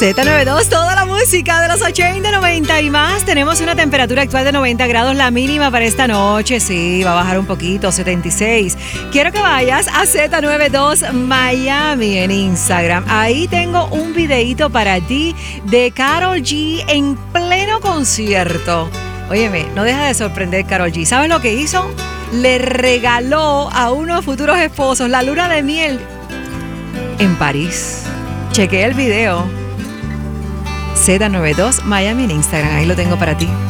Z92, toda la música de los 80, 90 y más. Tenemos una temperatura actual de 90 grados, la mínima para esta noche. Sí, va a bajar un poquito, 76. Quiero que vayas a Z92 Miami en Instagram. Ahí tengo un videíto para ti de Karol G en pleno concierto. Óyeme, no deja de sorprender Karol G. ¿Sabes lo que hizo? Le regaló a unos futuros esposos la luna de miel en París. Chequea el video. Z92 Miami en Instagram, ahí lo tengo para ti.